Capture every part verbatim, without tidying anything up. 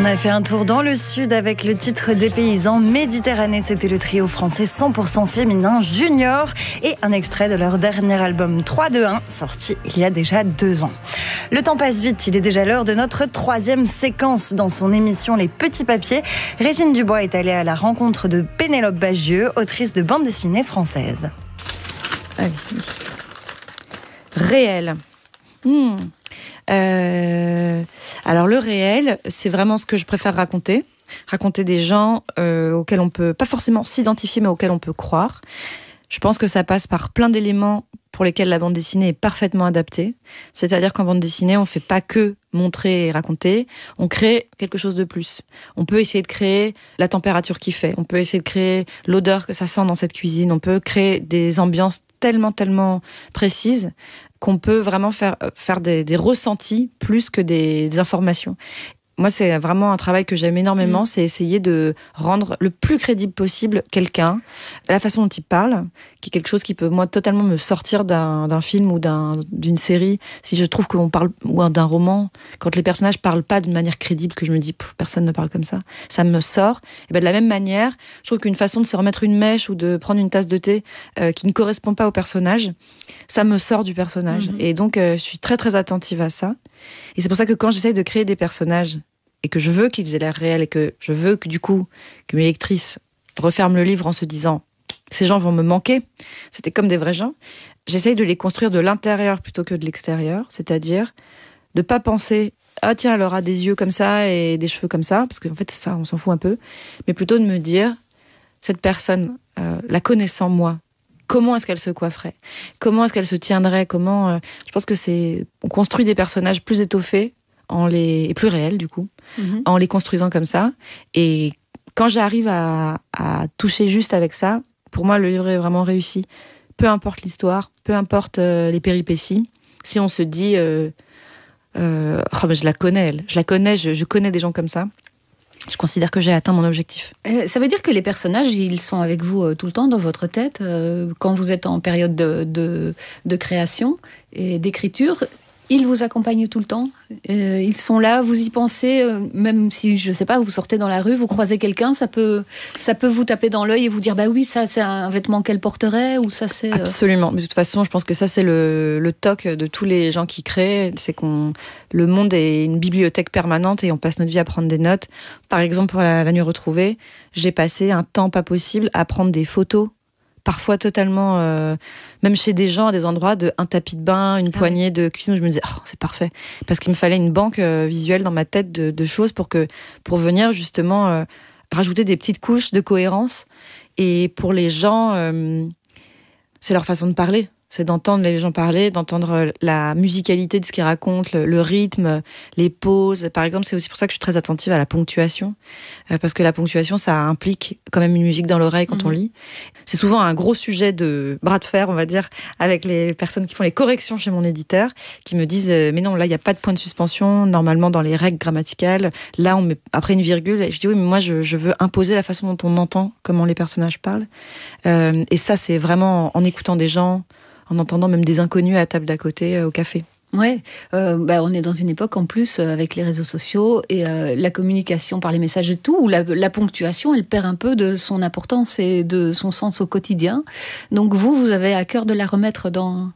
On a fait un tour dans le sud avec le titre des paysans Méditerranée. C'était le trio français cent pour cent féminin Junior et un extrait de leur dernier album trois deux un sorti il y a déjà deux ans. Le temps passe vite, il est déjà l'heure de notre troisième séquence dans son émission Les Petits Papiers. Régine Dubois est allée à la rencontre de Pénélope Bagieux, autrice de bande dessinée française. Allez. Réel. Hmm. Euh, alors le réel, c'est vraiment ce que je préfère raconter. Raconter des gens euh, auxquels on peut pas forcément s'identifier, mais auxquels on peut croire. Je pense que ça passe par plein d'éléments pour lesquels la bande dessinée est parfaitement adaptée. C'est-à-dire qu'en bande dessinée, on fait pas que montrer et raconter, on crée quelque chose de plus. On peut essayer de créer la température qu'il fait, on peut essayer de créer l'odeur que ça sent dans cette cuisine, on peut créer des ambiances tellement, tellement précises qu'on peut vraiment faire, faire des, des ressentis plus que des, des informations. Moi, c'est vraiment un travail que j'aime énormément, mmh. c'est essayer de rendre le plus crédible possible quelqu'un, la façon dont il parle, qui est quelque chose qui peut, moi, totalement me sortir d'un, d'un film ou d'un, d'une série. Si je trouve qu'on parle, ou d'un roman, quand les personnages parlent pas d'une manière crédible, que je me dis, personne ne parle comme ça, ça me sort. Et ben, de la même manière, je trouve qu'une façon de se remettre une mèche ou de prendre une tasse de thé euh, qui ne correspond pas au personnage, ça me sort du personnage. Mmh. Et donc, euh, je suis très, très attentive à ça. Et c'est pour ça que quand j'essaye de créer des personnages et que je veux qu'ils aient l'air réels et que je veux que du coup, que mes lectrices referment le livre en se disant « ces gens vont me manquer », c'était comme des vrais gens, j'essaye de les construire de l'intérieur plutôt que de l'extérieur, c'est-à-dire de pas penser « ah tiens, elle aura des yeux comme ça et des cheveux comme ça », parce qu'en fait, c'est ça, on s'en fout un peu, mais plutôt de me dire « cette personne, euh, la connaissant moi, comment est-ce qu'elle se coifferait ? Comment est-ce qu'elle se tiendrait ? Comment euh, je pense que c'est on construit des personnages plus étoffés en les et plus réels du coup, mmh. en les construisant comme ça. Et quand j'arrive à, à toucher juste avec ça, pour moi le livre est vraiment réussi. Peu importe l'histoire, peu importe euh, les péripéties. Si on se dit, euh, euh, oh, mais je la connais, elle. je la connais, je, je connais des gens comme ça. Je considère que j'ai atteint mon objectif. Euh, ça veut dire que les personnages, ils sont avec vous euh, tout le temps dans votre tête, euh, quand vous êtes en période de, de, de création et d'écriture. Ils vous accompagnent tout le temps, euh, ils sont là, vous y pensez, euh, même si, je ne sais pas, vous sortez dans la rue, vous croisez quelqu'un, ça peut, ça peut vous taper dans l'œil et vous dire, bah oui, ça c'est un vêtement qu'elle porterait, ou ça c'est... Euh... Absolument, mais de toute façon, je pense que ça c'est le, le toc de tous les gens qui créent, c'est qu'on le monde est une bibliothèque permanente et on passe notre vie à prendre des notes. Par exemple, pour la, la nuit retrouvée, j'ai passé un temps pas possible à prendre des photos, parfois totalement, euh, même chez des gens, à des endroits, de un tapis de bain, une ah poignée ouais. de cuisine, où je me disais, oh, c'est parfait. Parce qu'il me fallait une banque euh, visuelle dans ma tête de, de choses pour, que, pour venir justement euh, rajouter des petites couches de cohérence. Et pour les gens, euh, c'est leur façon de parler. C'est d'entendre les gens parler, d'entendre la musicalité de ce qu'ils racontent, le, le rythme, les pauses. Par exemple, c'est aussi pour ça que je suis très attentive à la ponctuation. Euh, parce que la ponctuation, ça implique quand même une musique dans l'oreille quand mmh. on lit. C'est souvent un gros sujet de bras de fer, on va dire, avec les personnes qui font les corrections chez mon éditeur, qui me disent euh, « mais non, là, il n'y a pas de point de suspension, normalement, dans les règles grammaticales. Là, on met après une virgule. » Et je dis « oui, mais moi, je, je veux imposer la façon dont on entend comment les personnages parlent. Euh, » Et ça, c'est vraiment en écoutant des gens, en entendant même des inconnus à la table d'à côté, euh, au café. Ouais, euh, bah on est dans une époque en plus euh, avec les réseaux sociaux et euh, la communication par les messages et tout, où la, la ponctuation, elle perd un peu de son importance et de son sens au quotidien. Donc vous, vous avez à cœur de la remettre dans...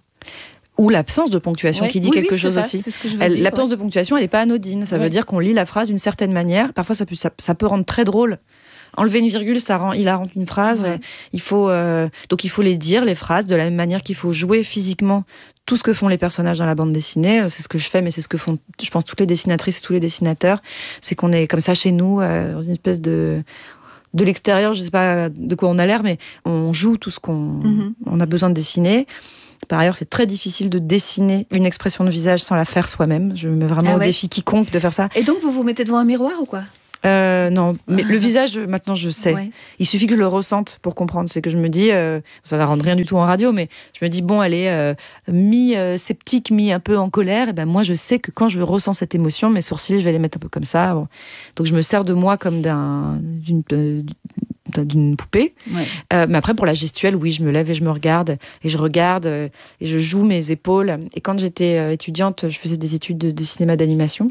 Ou l'absence de ponctuation ouais. qui dit oui, quelque oui, chose ça, aussi. C'est ce que je veux elle, dire, l'absence ouais. de ponctuation, elle n'est pas anodine. Ça ouais. veut dire qu'on lit la phrase d'une certaine manière. Parfois, ça peut, ça, ça peut rendre très drôle. Enlever une virgule, ça rend, il a rendu une phrase. Ouais. Il faut, euh, donc il faut les dire, les phrases, de la même manière qu'il faut jouer physiquement tout ce que font les personnages dans la bande dessinée. C'est ce que je fais, mais c'est ce que font, je pense, toutes les dessinatrices et tous les dessinateurs. C'est qu'on est comme ça chez nous, euh, dans une espèce de... de l'extérieur, je sais pas de quoi on a l'air, mais on joue tout ce qu'on mm-hmm. on a besoin de dessiner. Par ailleurs, c'est très difficile de dessiner une expression de visage sans la faire soi-même. Je mets vraiment ah ouais. au défi quiconque de faire ça. Et donc, vous vous mettez devant un miroir ou quoi ? Euh, non, mais le visage, maintenant, je sais. Ouais. Il suffit que je le ressente pour comprendre. C'est que je me dis, euh, ça va rendre rien du tout en radio, mais je me dis, bon, elle est euh, mi-sceptique, mi un peu en colère. Et ben moi, je sais que quand je ressens cette émotion, mes sourcils, je vais les mettre un peu comme ça. Bon. Donc, je me sers de moi comme d'un, d'une, d'une poupée. Ouais. Euh, mais après, pour la gestuelle, oui, je me lève et je me regarde. Et je regarde euh, et je joue mes épaules. Et quand j'étais euh, étudiante, je faisais des études de, de cinéma d'animation.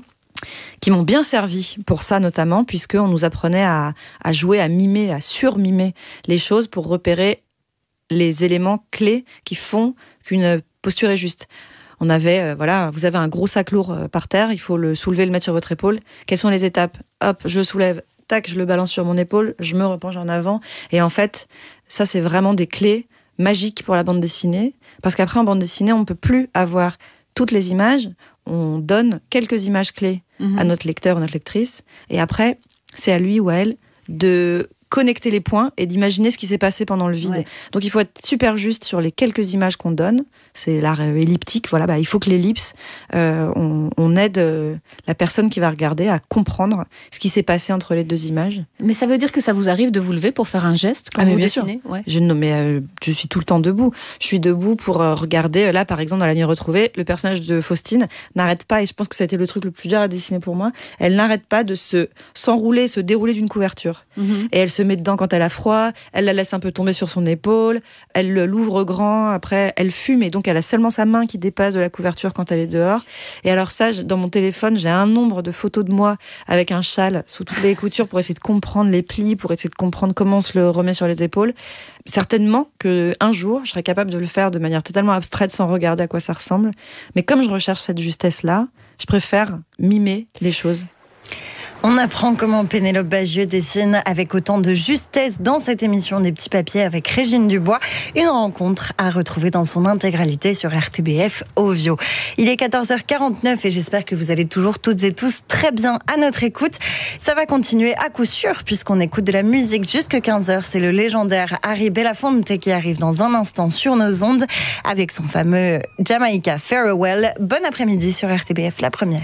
qui m'ont bien servi pour ça notamment, puisqu'on nous apprenait à, à jouer, à mimer, à surmimer les choses pour repérer les éléments clés qui font qu'une posture est juste. On avait, euh, voilà, vous avez un gros sac lourd euh, par terre, il faut le soulever, le mettre sur votre épaule. Quelles sont les étapes ? Hop, je le soulève, tac, je le balance sur mon épaule, je me repenche en avant. Et en fait, ça, c'est vraiment des clés magiques pour la bande dessinée. Parce qu'après, en bande dessinée, on ne peut plus avoir toutes les images. On donne quelques images clés mmh. à notre lecteur ou notre lectrice. Et après, c'est à lui ou à elle de connecter les points et d'imaginer ce qui s'est passé pendant le vide. Ouais. Donc il faut être super juste sur les quelques images qu'on donne. C'est l'art elliptique. Voilà, bah, il faut que l'ellipse, euh, on, on aide euh, la personne qui va regarder à comprendre ce qui s'est passé entre les deux images. Mais ça veut dire que ça vous arrive de vous lever pour faire un geste quand ah, vous dessinez ? Ouais. Je, non, mais, euh, je suis tout le temps debout. Je suis debout pour euh, regarder. Là, par exemple, dans La Nuit retrouvée, le personnage de Faustine n'arrête pas, et je pense que ça a été le truc le plus dur à dessiner pour moi, elle n'arrête pas de se, s'enrouler, se dérouler d'une couverture. Mm-hmm. Et elle se met dedans quand elle a froid, elle la laisse un peu tomber sur son épaule, elle l'ouvre grand, après elle fume, et donc elle a seulement sa main qui dépasse de la couverture quand elle est dehors. Et alors ça, dans mon téléphone, j'ai un nombre de photos de moi avec un châle sous toutes les coutures pour essayer de comprendre les plis, pour essayer de comprendre comment on se le remet sur les épaules. Certainement qu'un jour, je serais capable de le faire de manière totalement abstraite sans regarder à quoi ça ressemble. Mais comme je recherche cette justesse-là, je préfère mimer les choses. On apprend comment Pénélope Bagieux dessine avec autant de justesse dans cette émission des Petits Papiers avec Régine Dubois. Une rencontre à retrouver dans son intégralité sur R T B F Ovio. Il est quatorze heures quarante-neuf et j'espère que vous allez toujours toutes et tous très bien à notre écoute. Ça va continuer à coup sûr puisqu'on écoute de la musique jusqu'à quinze heures. C'est le légendaire Harry Belafonte qui arrive dans un instant sur nos ondes avec son fameux Jamaica Farewell. Bon après-midi sur R T B F, la première.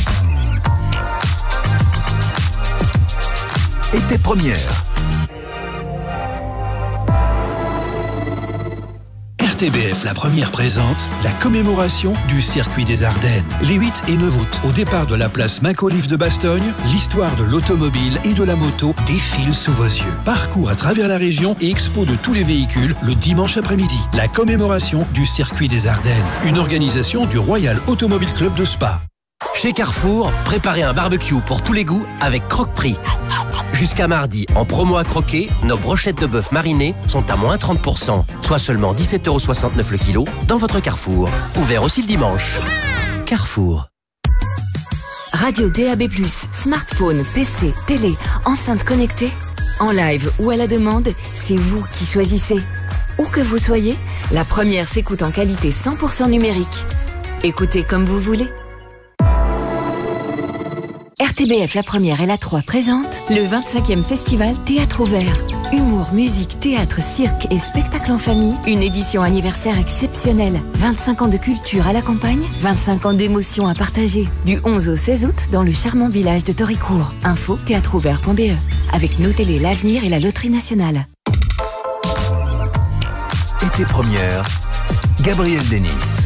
Été première. R T B F La Première présente la commémoration du circuit des Ardennes. Les huit et neuf août, au départ de la place Macauliffe de Bastogne, l'histoire de l'automobile et de la moto défile sous vos yeux. Parcours à travers la région et expo de tous les véhicules le dimanche après-midi. La commémoration du circuit des Ardennes. Une organisation du Royal Automobile Club de Spa. Chez Carrefour, préparez un barbecue pour tous les goûts avec Croque-Prix. Jusqu'à mardi, en promo à croquer, nos brochettes de bœuf marinées sont à moins trente pour cent, soit seulement dix-sept euros soixante-neuf le kilo, dans votre Carrefour. Ouvert aussi le dimanche. Carrefour. Radio D A B plus, smartphone, P C, télé, enceinte connectée. En live ou à la demande, c'est vous qui choisissez. Où que vous soyez, la première s'écoute en qualité cent pour cent numérique. Écoutez comme vous voulez. R T B F La Première et La trois présentent le vingt-cinquième Festival Théâtre Ouvert. Humour, musique, théâtre, cirque et spectacle en famille. Une édition anniversaire exceptionnelle. vingt-cinq ans de culture à la campagne, vingt-cinq ans d'émotions à partager. Du onze au seize août dans le charmant village de Toricourt. Info théâtre ouvert point b e. Avec nos télés, l'avenir et la loterie nationale. Été première, Gabriel Denis.